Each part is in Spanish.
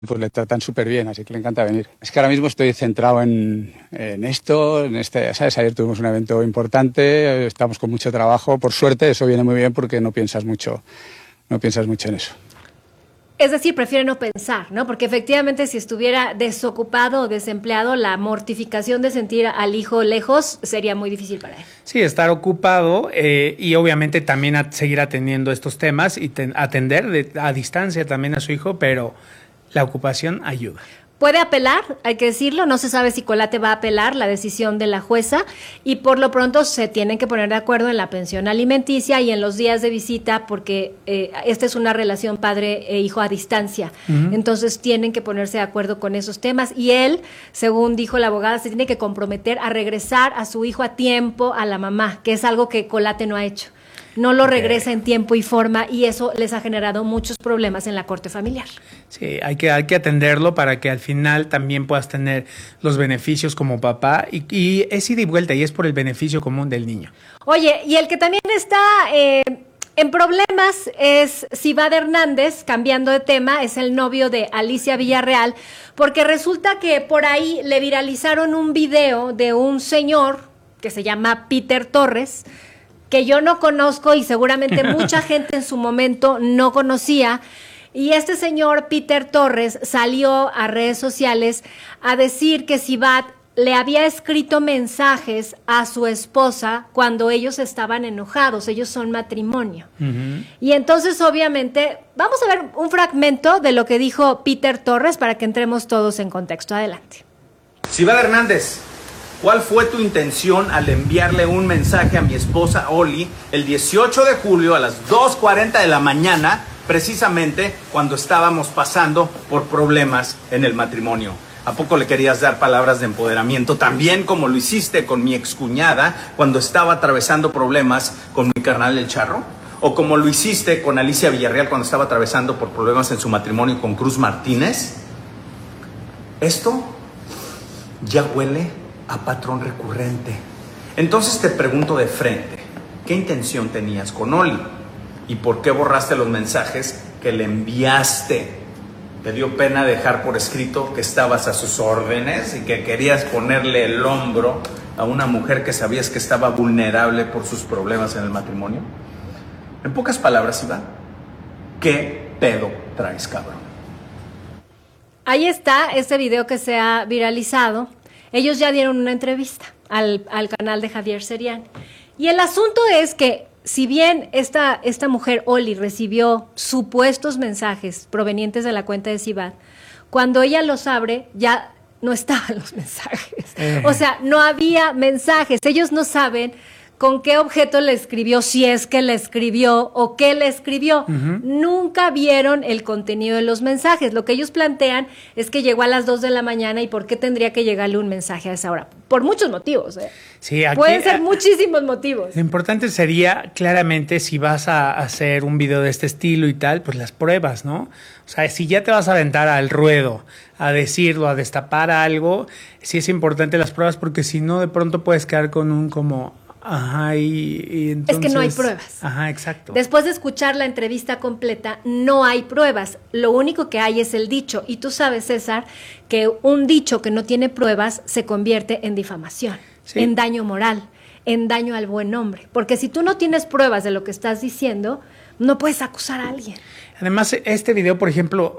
pues le tratan súper bien, así que le encanta venir. Es que ahora mismo estoy centrado en esto, ¿sabes? Ayer tuvimos un evento importante, estamos con mucho trabajo. Por suerte eso viene muy bien porque no piensas mucho en eso. Es decir, prefiere no pensar, ¿no? Porque efectivamente si estuviera desocupado o desempleado, la mortificación de sentir al hijo lejos sería muy difícil para él. Sí, estar ocupado y obviamente también seguir atendiendo estos temas y atender a distancia también a su hijo, pero la ocupación ayuda. Puede apelar, hay que decirlo, no se sabe si Colate va a apelar la decisión de la jueza y por lo pronto se tienen que poner de acuerdo en la pensión alimenticia y en los días de visita porque esta es una relación padre e hijo a distancia. Uh-huh. Entonces tienen que ponerse de acuerdo con esos temas y él, según dijo la abogada, se tiene que comprometer a regresar a su hijo a tiempo a la mamá, que es algo que Colate no ha hecho. No lo regresa en tiempo y forma y eso les ha generado muchos problemas en la corte familiar. Sí, hay que atenderlo para que al final también puedas tener los beneficios como papá y es ida y vuelta y es por el beneficio común del niño. Oye, y el que también está en problemas es Sivad Hernández, cambiando de tema, es el novio de Alicia Villarreal, porque resulta que por ahí le viralizaron un video de un señor que se llama Peter Torres, que yo no conozco y seguramente mucha gente en su momento no conocía. Y este señor Peter Torres salió a redes sociales a decir que Sivad le había escrito mensajes a su esposa cuando ellos estaban enojados, ellos son matrimonio. Uh-huh. Y entonces obviamente vamos a ver un fragmento de lo que dijo Peter Torres para que entremos todos en contexto. Adelante. Sivad Hernández, ¿cuál fue tu intención al enviarle un mensaje a mi esposa Oli el 18 de julio a las 2:40 de la mañana, precisamente cuando estábamos pasando por problemas en el matrimonio? ¿A poco le querías dar palabras de empoderamiento, también como lo hiciste con mi excuñada cuando estaba atravesando problemas con mi carnal El Charro? ¿O como lo hiciste con Alicia Villarreal cuando estaba atravesando por problemas en su matrimonio con Cruz Martínez? Esto ya huele a patrón recurrente. Entonces te pregunto de frente, ¿qué intención tenías con Oli? ¿Y por qué borraste los mensajes que le enviaste? ¿Te dio pena dejar por escrito que estabas a sus órdenes y que querías ponerle el hombro a una mujer que sabías que estaba vulnerable por sus problemas en el matrimonio? En pocas palabras, Iván, ¿qué pedo traes, cabrón? Ahí está este video que se ha viralizado. Ellos ya dieron una entrevista al canal de Javier Seriani. Y el asunto es que, si bien esta mujer, Oli, recibió supuestos mensajes provenientes de la cuenta de Sivad, cuando ella los abre, ya no estaban los mensajes. O sea, no había mensajes. Ellos no saben con qué objeto le escribió, si es que le escribió o qué le escribió. Uh-huh. Nunca vieron el contenido de los mensajes. Lo que ellos plantean es que llegó a las 2 de la mañana y por qué tendría que llegarle un mensaje a esa hora. Por muchos motivos, ¿eh? Sí, aquí, pueden ser muchísimos motivos. Lo importante sería, claramente, si vas a hacer un video de este estilo y tal, pues las pruebas, ¿no? O sea, si ya te vas a aventar al ruedo, a decirlo, a destapar algo, sí es importante las pruebas porque si no, de pronto puedes quedar con un como... Ajá, y entonces... Es que no hay pruebas. Ajá, exacto. Después de escuchar la entrevista completa, no hay pruebas. Lo único que hay es el dicho. Y tú sabes, César, que un dicho que no tiene pruebas se convierte en difamación, sí, en daño moral, en daño al buen nombre. Porque si tú no tienes pruebas de lo que estás diciendo, no puedes acusar a alguien. Además, este video, por ejemplo,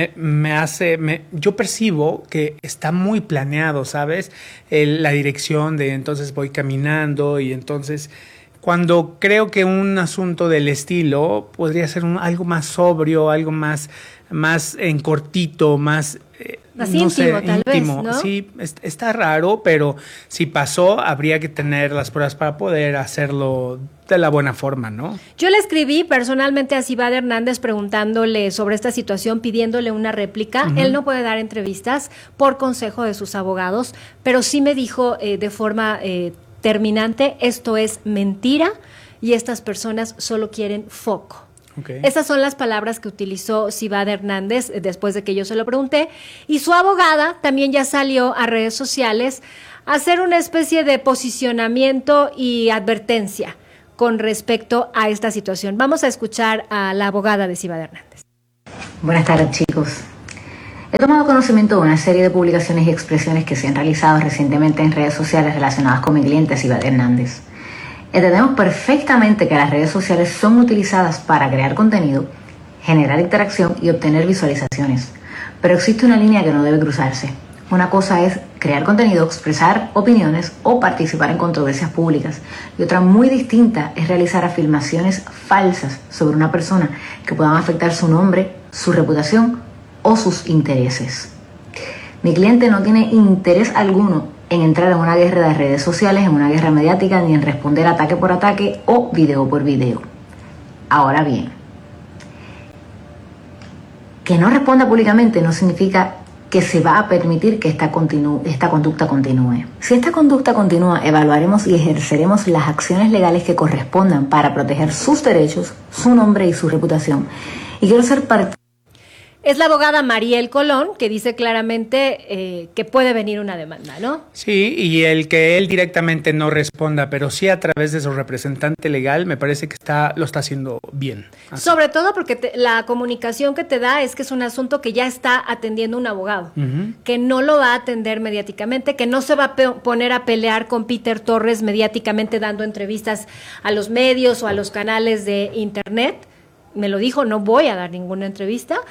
yo percibo que está muy planeado, ¿sabes? La dirección de entonces voy caminando y entonces cuando creo que un asunto del estilo podría ser algo más sobrio, algo más en cortito, más íntimo, tal vez, ¿no? Sí, está raro, pero si pasó, habría que tener las pruebas para poder hacerlo de la buena forma, ¿no? Yo le escribí personalmente a Sivad Hernández preguntándole sobre esta situación, pidiéndole una réplica. Uh-huh. Él no puede dar entrevistas por consejo de sus abogados, pero sí me dijo de forma terminante, esto es mentira y estas personas solo quieren foco. Okay. Esas son las palabras que utilizó Sivad Hernández después de que yo se lo pregunté. Y su abogada también ya salió a redes sociales a hacer una especie de posicionamiento y advertencia con respecto a esta situación. Vamos a escuchar a la abogada de Sivad Hernández. Buenas tardes, chicos. He tomado conocimiento de una serie de publicaciones y expresiones que se han realizado recientemente en redes sociales relacionadas con mi cliente Cibader Hernández. Entendemos perfectamente que las redes sociales son utilizadas para crear contenido, generar interacción y obtener visualizaciones. Pero existe una línea que no debe cruzarse. Una cosa es crear contenido, expresar opiniones o participar en controversias públicas. Y otra muy distinta es realizar afirmaciones falsas sobre una persona que puedan afectar su nombre, su reputación o sus intereses. Mi cliente no tiene interés alguno en entrar en una guerra de redes sociales, en una guerra mediática, ni en responder ataque por ataque o video por video. Ahora bien, que no responda públicamente no significa que se va a permitir que esta conducta continúe. Si esta conducta continúa, evaluaremos y ejerceremos las acciones legales que correspondan para proteger sus derechos, su nombre y su reputación. Y quiero ser parte. Es la abogada Mariel Colón, que dice claramente que puede venir una demanda, ¿no? Sí, y el que él directamente no responda, pero sí a través de su representante legal, me parece que lo está haciendo bien. Así. Sobre todo porque la comunicación que te da es que es un asunto que ya está atendiendo un abogado, que no lo va a atender mediáticamente, que no se va a poner a pelear con Peter Torres mediáticamente dando entrevistas a los medios o a los canales de internet. Me lo dijo, no voy a dar ninguna entrevista.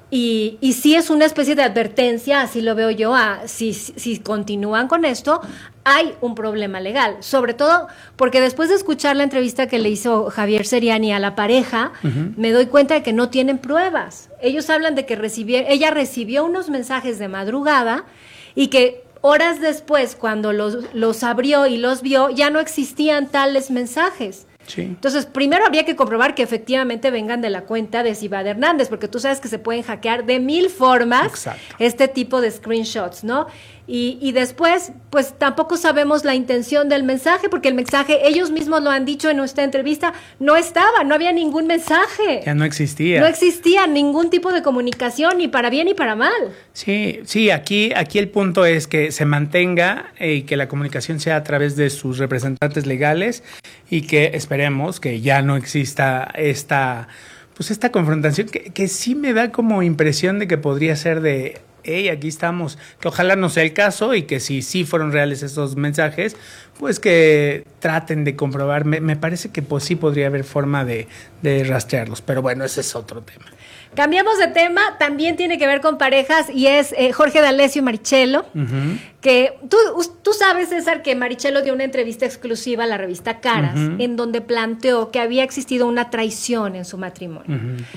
Y sí es una especie de advertencia, así lo veo yo, si continúan con esto, hay un problema legal. Sobre todo porque después de escuchar la entrevista que le hizo Javier Seriani a la pareja, me doy cuenta de que no tienen pruebas. Ellos hablan de que ella recibió unos mensajes de madrugada y que horas después, cuando los abrió y los vio, ya no existían tales mensajes. Sí. Entonces, primero habría que comprobar que efectivamente vengan de la cuenta de Cibader Hernández, porque tú sabes que se pueden hackear de 1000 formas. Exacto. Este tipo de screenshots, ¿no? Y después, pues tampoco sabemos la intención del mensaje, porque el mensaje, ellos mismos lo han dicho en nuestra entrevista, no había ningún mensaje. Ya no existía. No existía ningún tipo de comunicación, ni para bien ni para mal. Sí, aquí el punto es que se mantenga y que la comunicación sea a través de sus representantes legales y que esperemos que ya no exista esta confrontación que sí me da como impresión de que podría ser de hey, aquí estamos, que ojalá no sea el caso y que si sí fueron reales estos mensajes, pues que traten de comprobar. Me parece que pues sí podría haber forma de rastrearlos, pero bueno, ese es otro tema. Cambiamos de tema, también tiene que ver con parejas y es Jorge D'Alessio y Marichello, que tú sabes, César, que Marichello dio una entrevista exclusiva a la revista Caras, en donde planteó que había existido una traición en su matrimonio,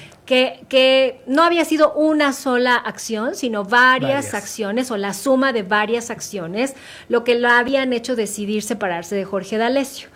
que no había sido una sola acción, sino varias acciones o la suma de varias acciones, lo que lo habían hecho decidir separarse de Jorge D'Alessio.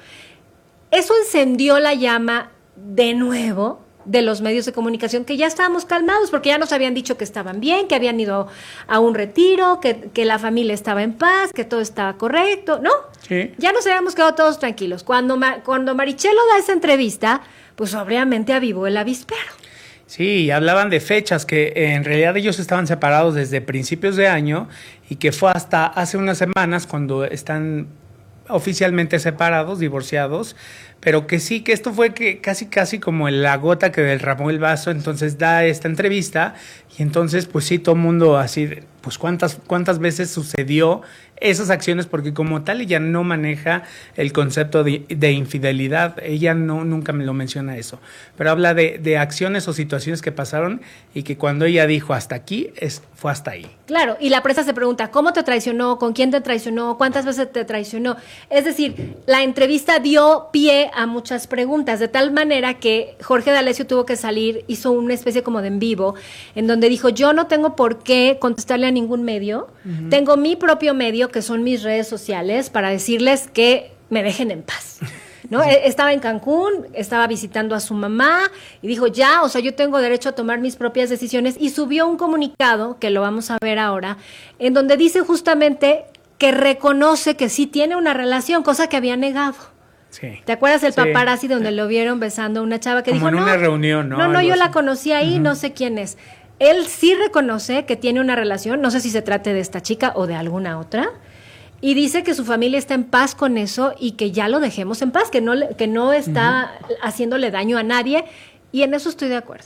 Eso encendió la llama de nuevo de los medios de comunicación, que ya estábamos calmados porque ya nos habían dicho que estaban bien, que habían ido a un retiro, que la familia estaba en paz, que todo estaba correcto, ¿no? Sí. Ya nos habíamos quedado todos tranquilos. Cuando Marichello da esa entrevista, pues obviamente avivó el avispero. Sí, y hablaban de fechas que en realidad ellos estaban separados desde principios de año y que fue hasta hace unas semanas cuando están oficialmente separados, divorciados, pero que sí, que esto fue que casi como la gota que derramó el vaso. Entonces da esta entrevista y entonces pues sí, todo el mundo así, pues cuántas veces sucedió esas acciones, porque como tal ella no maneja el concepto de infidelidad, ella nunca me lo menciona eso, pero habla de acciones o situaciones que pasaron y que cuando ella dijo hasta aquí, fue hasta ahí. Claro, y la prensa se pregunta, ¿cómo te traicionó? ¿Con quién te traicionó? ¿Cuántas veces te traicionó? Es decir, la entrevista dio pie a muchas preguntas, de tal manera que Jorge D'Alessio tuvo que salir, hizo una especie como de en vivo, en donde dijo, yo no tengo por qué contestarle a ningún medio, tengo mi propio medio, que son mis redes sociales, para decirles que me dejen en paz, ¿no? Estaba en Cancún, estaba visitando a su mamá y dijo, ya, o sea, yo tengo derecho a tomar mis propias decisiones, y subió un comunicado, que lo vamos a ver ahora, en donde dice justamente que reconoce que sí tiene una relación, cosa que había negado. Sí. ¿Te acuerdas del paparazzi donde lo vieron besando a una chava que como dijo, en una reunión, ¿no? No, yo la conocí ahí, no sé quién es. Él sí reconoce que tiene una relación, no sé si se trate de esta chica o de alguna otra, y dice que su familia está en paz con eso y que ya lo dejemos en paz, que no está haciéndole daño a nadie, y en eso estoy de acuerdo.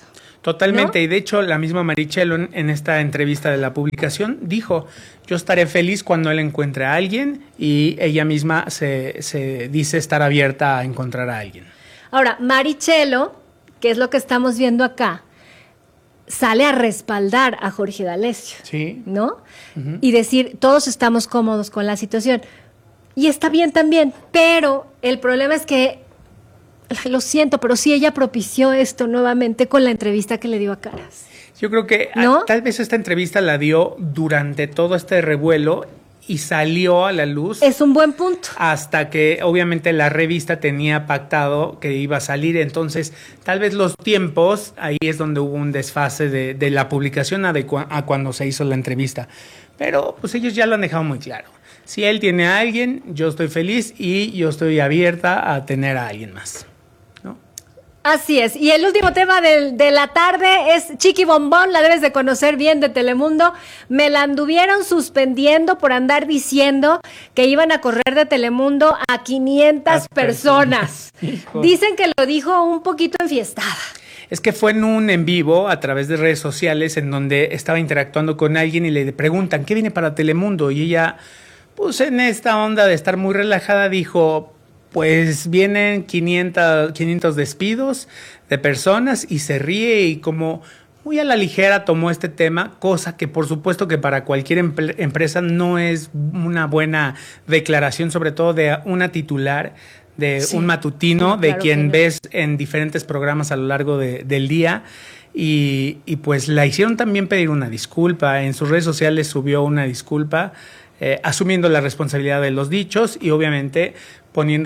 Totalmente, ¿no? y de hecho la misma Marichelo en esta entrevista de la publicación dijo, yo estaré feliz cuando él encuentre a alguien, y ella misma se dice estar abierta a encontrar a alguien. Ahora, Marichelo, que es lo que estamos viendo acá, sale a respaldar a Jorge D'Alessio, Sí. ¿no? Y decir, todos estamos cómodos con la situación. Y está bien también, pero el problema es que, lo siento, pero sí ella propició esto nuevamente con la entrevista que le dio a Caras. Yo creo que ¿No? tal vez esta entrevista la dio durante todo este revuelo y salió a la luz Es un buen punto. hasta que obviamente la revista tenía pactado que iba a salir. Entonces, tal vez los tiempos, ahí es donde hubo un desfase de la publicación a cuando se hizo la entrevista. Pero pues ellos ya lo han dejado muy claro. Si él tiene a alguien, yo estoy feliz y yo estoy abierta a tener a alguien más, ¿no? Así es. Y el último tema de la tarde es Chiqui Bombón, la debes de conocer bien, de Telemundo. Me la anduvieron suspendiendo por andar diciendo que iban a correr de Telemundo a 500 personas. Hijo. Dicen que lo dijo un poquito enfiestada. Es que fue en un en vivo a través de redes sociales en donde estaba interactuando con alguien y le preguntan, ¿qué viene para Telemundo? Y ella, pues en esta onda de estar muy relajada, dijo, pues vienen 500 despidos de personas, y se ríe y como muy a la ligera tomó este tema, cosa que por supuesto que para cualquier empresa no es una buena declaración, sobre todo de una titular de Sí. un matutino, No, de claro quien que no. ves en diferentes programas a lo largo del día. Y pues la hicieron también pedir una disculpa. En sus redes sociales subió una disculpa, asumiendo la responsabilidad de los dichos y obviamente poniendo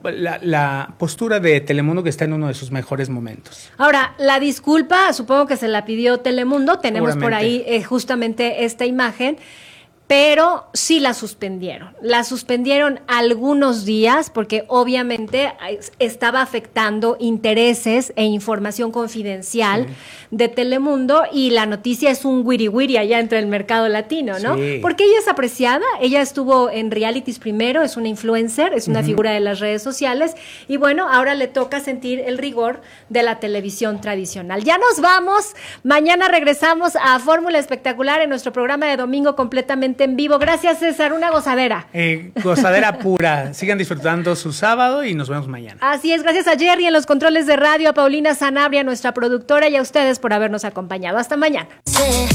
la postura de Telemundo, que está en uno de sus mejores momentos. Ahora, la disculpa, supongo que se la pidió Telemundo, tenemos por ahí Seguramente. justamente esta imagen, pero sí la suspendieron. La suspendieron algunos días porque obviamente estaba afectando intereses e información confidencial de Telemundo, y la noticia es un wiri wiri allá entre el mercado latino, ¿no? Sí. Porque ella es apreciada, ella estuvo en realities primero, es una influencer, es una figura de las redes sociales, y bueno, ahora le toca sentir el rigor de la televisión tradicional. Ya nos vamos, mañana regresamos a Fórmula Espectacular en nuestro programa de domingo completamente en vivo. Gracias, César, una gozadera. Gozadera pura. Sigan disfrutando su sábado y nos vemos mañana. Así es, gracias a Jerry en los controles de radio, a Paulina Sanabria, nuestra productora, y a ustedes por habernos acompañado. Hasta mañana. Sé